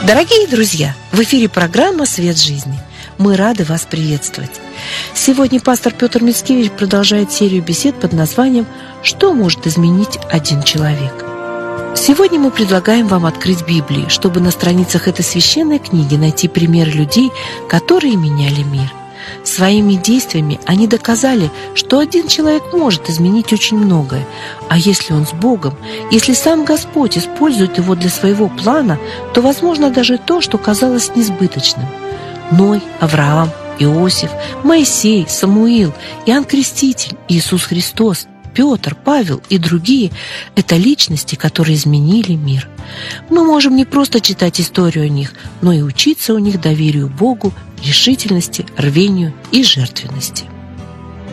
Дорогие друзья, в эфире программа «Свет жизни». Мы рады вас приветствовать. Сегодня пастор Петр Мицкевич продолжает серию бесед под названием «Что может изменить один человек?». Сегодня мы предлагаем вам открыть Библию, чтобы на страницах этой священной книги найти примеры людей, которые меняли мир. Своими действиями они доказали, что один человек может изменить очень многое, а если он с Богом, если сам Господь использует его для своего плана, то возможно даже то, что казалось несбыточным. Ной, Авраам, Иосиф, Моисей, Самуил, Иоанн Креститель, Иисус Христос, Петр, Павел и другие – это личности, которые изменили мир. Мы можем не просто читать историю о них, но и учиться у них доверию Богу, решительности, рвению и жертвенности.